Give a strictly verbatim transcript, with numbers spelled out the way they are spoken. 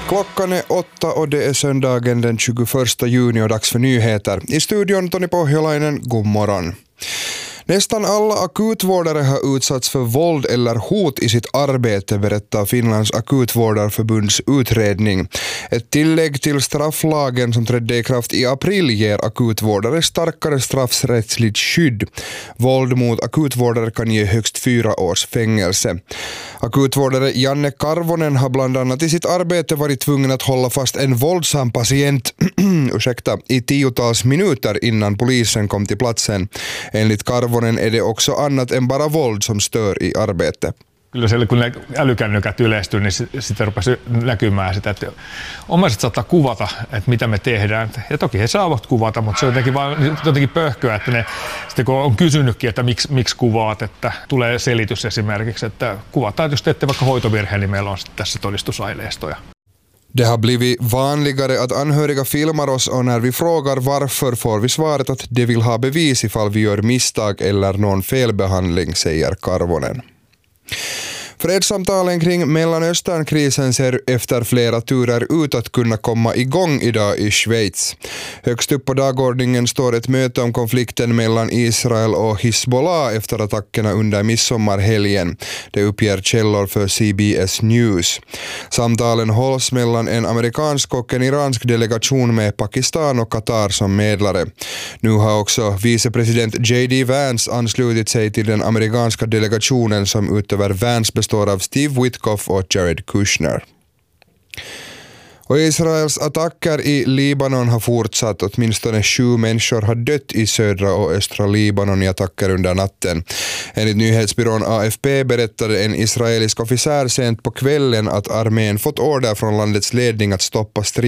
Klockan är åtta och det är söndagen den tjugoförsta juni och dags för nyheter. I studion Toni Pohjolainen, god morgon. Nästan alla akutvårdare har utsatts för våld eller hot i sitt arbete, berättar Finlands akutvårdarförbunds utredning. Ett tillägg till strafflagen som trädde i kraft i april ger akutvårdare starkare straffrättsligt skydd. Våld mot akutvårdare kan ge högst fyra års fängelse. Akutvårdare Janne Karvonen har bland annat i sitt arbete varit tvungen att hålla fast en våldsam patient ursäkta, i tiotals minuter innan polisen kom till platsen. Enligt Karvonen är det också annat än bara våld som stör i arbetet. Kyllä siellä kun ne älykännykät yleistyy, niin sitten rupesi näkymään sitä, että omaiset saattaa kuvata, että mitä me tehdään. Ja toki he saavat kuvata, mutta se on jotenkin, vaan, jotenkin pöhköä, että ne, sitten kun on kysynytkin, että miksi, miksi kuvaat, että tulee selitys esimerkiksi, että kuvataan, että jos teette vaikka hoitovirheen, niin meillä on sitten tässä todistusaineistoja. Det har blivit vanligare att anhöriga filmar oss och när vi frågar varför får vi svaret att de vill ha bevis ifall vi gör misstag eller någon felbehandling, säger Karvonen. Fredssamtalen kring Mellanösternkrisen ser efter flera turer ut att kunna komma igång idag i Schweiz. Högst upp på dagordningen står ett möte om konflikten mellan Israel och Hizbollah efter attackerna under midsommarhelgen. Det uppger källor för C B S News. Samtalen hålls mellan en amerikansk och en iransk delegation med Pakistan och Qatar som medlare. Nu har också vicepresident J D Vance anslutit sig till den amerikanska delegationen som utöver Vance består av Steve Witkoff och Jared Kushner. Och Israels attacker i Libanon har fortsatt. Åtminstone sju människor har dött i södra och östra Libanon i attacker under natten. Enligt nyhetsbyrån A F P berättade en israelisk officer sent på kvällen att armén fått order från landets ledning att stoppa strid